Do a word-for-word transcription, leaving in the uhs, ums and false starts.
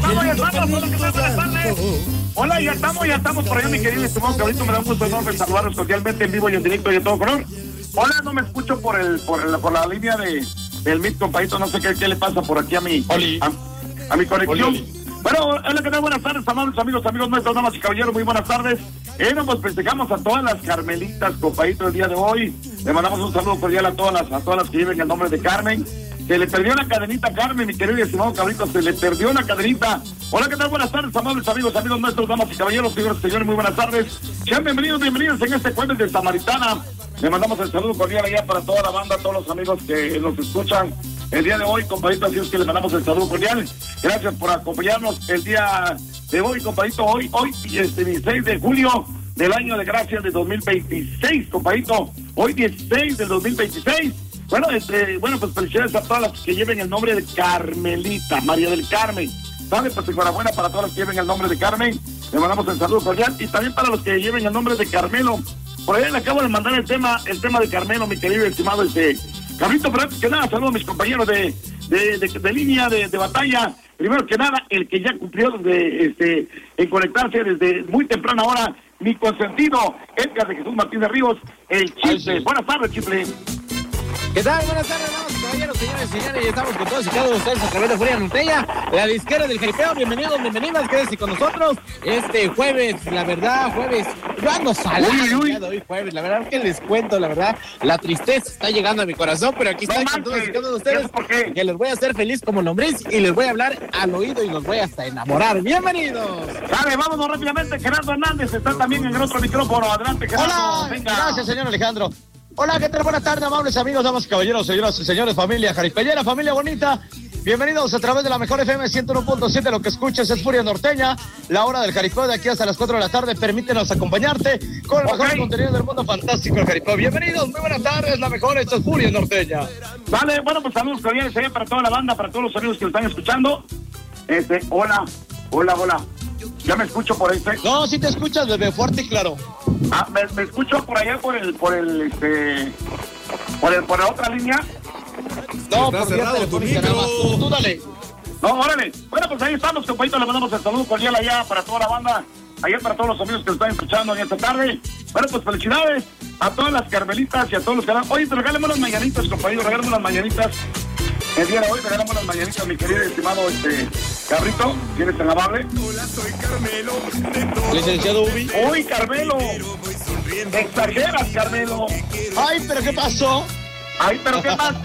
estamos, ya estamos. Hola, ¿qué tal? Buenas tardes. Hola, ya estamos, ya estamos por allá, mi querido estimado Cabrito. Me da un gusto enorme saludarlos cordialmente en vivo y en directo y en todo color. Hola, no me escucho por el por, el, por la línea de del Meet, compadito. No sé qué, qué le pasa por aquí a mi, a, a mi conexión. Oli. Bueno, hola, ¿qué tal? Buenas tardes, amables amigos, amigos nuestros, damas y caballeros, muy buenas tardes. Eh, no, pues festejamos a todas las Carmelitas, compadito, el día de hoy. Le mandamos un saludo cordial a todas las, a todas las que lleven el nombre de Carmen. Se le perdió la cadenita, Carmen, mi querido y estimado Cabrito, se le perdió la cadenita. Hola, ¿qué tal? Buenas tardes, amables amigos, amigos nuestros, damas y caballeros, señores, señores, muy buenas tardes. Sean bienvenidos, bienvenidos en este jueves de Samaritana. Le mandamos el saludo cordial allá para toda la banda, todos los amigos que nos escuchan el día de hoy, compadito, así es que le mandamos el saludo cordial. Gracias por acompañarnos el día de hoy, compadito, hoy, hoy, este dieciséis de julio del año de gracia de dos mil veintiséis, compadito, hoy dieciséis del dos mil veintiséis. Bueno, este, bueno, pues felicidades a todas las que lleven el nombre de Carmelita, María del Carmen. ¿Sabe? Pues enhorabuena para todas las que lleven el nombre de Carmen. Le mandamos el saludo cordial. Y también para los que lleven el nombre de Carmelo. Por ahí le acabo de mandar el tema, el tema de Carmelo, mi querido y estimado este Cabrito. Pero antes que nada, saludo a mis compañeros de, de, de, de línea, de, de batalla. Primero que nada, el que ya cumplió desde, este, en conectarse desde muy temprana hora, mi consentido, Edgar de Jesús Martínez Ríos, el Chifle. Ay, sí. Buenas tardes, Chifle. ¿Qué tal? Buenas tardes, damas y caballeros, señores y señores, y estamos con todos y cada uno de ustedes a través de Furia Norteña, la disquera del jaripeo. Bienvenidos, bienvenidas, quédense con nosotros este jueves, la verdad, jueves, yo ando salado el día de hoy, jueves, la verdad que les cuento, la verdad, la tristeza está llegando a mi corazón, pero aquí estoy no con todos y cada uno de ustedes, que les voy a hacer feliz como lombriz y les voy a hablar al oído y los voy hasta enamorar. ¡Bienvenidos! Dale, vámonos rápidamente, Gerardo Hernández está también en el otro micrófono, adelante, Gerardo. Hola, venga. Gracias, señor Alejandro. Hola, ¿qué tal? Buenas tardes, amables amigos, damas y caballeros, señoras y señores, familia jaripellera, familia bonita. Bienvenidos a través de la mejor F M ciento uno punto siete. Lo que escuches es Furia Norteña. La hora del jaripeo de aquí hasta las cuatro de la tarde. Permítenos acompañarte con el okay. mejor contenido del mundo fantástico, el jaripeo. Bienvenidos, muy buenas tardes, la mejor, esto es Furia Norteña. Vale, bueno, pues saludos cordiales para toda la banda, para todos los amigos que lo están escuchando. Este, hola, hola, hola. ¿Ya me escucho por ahí? ¿sí? No, sí te escuchas, bebé, fuerte y claro. Ah, me, me escucho por allá por el, por el, este, por el, por la otra línea. No, por cerrado tu micro. Tú, tú dale. No, órale. Bueno, pues ahí estamos, compañitos, le mandamos el saludo cordial allá para toda la banda, allá para todos los amigos que nos están escuchando en esta tarde. Bueno, pues felicidades a todas las carmelitas y a todos los que dan. Oye, te regálame unas mañanitas, compañeros, regálame unas mañanitas. El día de hoy regalamos las mañanitas, mi querido y estimado este Cabrito, ¿tienes tan amable? Hola, soy Carmelo. Licenciado Ubi. Uy, Carmelo. Exageras, Carmelo. Ay, pero ¿qué pasó? Ay, pero ¿qué pasó?